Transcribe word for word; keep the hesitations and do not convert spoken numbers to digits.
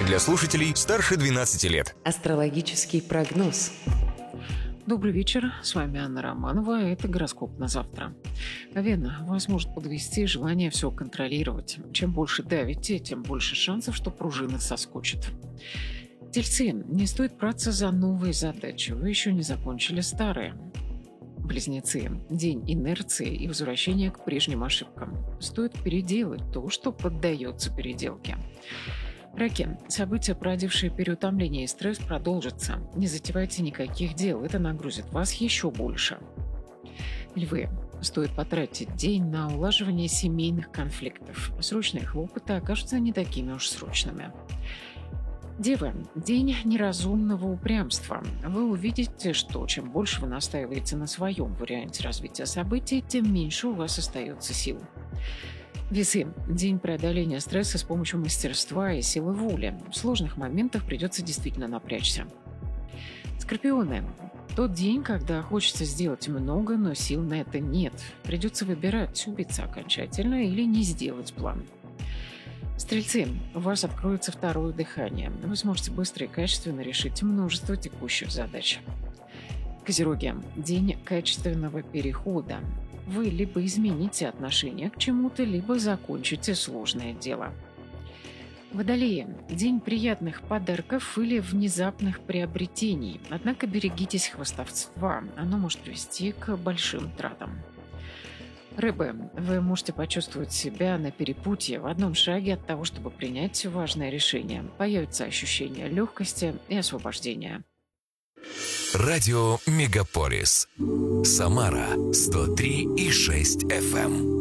для слушателей старше двенадцати лет. Астрологический прогноз. Добрый вечер, с вами Анна Романова, это гороскоп на завтра. Овен, вас может подвести желание все контролировать. Чем больше давите, тем больше шансов, что пружина соскочит. Тельцы, не стоит браться за новые задачи, вы еще не закончили старые. Близнецы, день инерции и возвращения к прежним ошибкам. Стоит переделать то, что поддается переделке. Раки, события, породившие переутомление и стресс, продолжатся. Не затевайте никаких дел, это нагрузит вас еще больше. Львы, стоит потратить день на улаживание семейных конфликтов. Срочные хлопоты окажутся не такими уж срочными. Девы, день неразумного упрямства. Вы увидите, что чем больше вы настаиваете на своем варианте развития событий, тем меньше у вас остается сил. Весы, день преодоления стресса с помощью мастерства и силы воли. В сложных моментах придется действительно напрячься. Скорпионы, тот день, когда хочется сделать много, но сил на это нет. Придется выбирать, убиться окончательно или не сделать план. Стрельцы, у вас откроется второе дыхание. Вы сможете быстро и качественно решить множество текущих задач. Козероги, день качественного перехода. Вы либо измените отношение к чему-то, либо закончите сложное дело. Водолеи, день приятных подарков или внезапных приобретений. Однако берегитесь хвастовства, оно может привести к большим тратам. Рыбы, вы можете почувствовать себя на перепутье в одном шаге от того, чтобы принять важное решение. Появится ощущение легкости и освобождения. Радио Мегаполис. Самара сто три и шесть эф эм.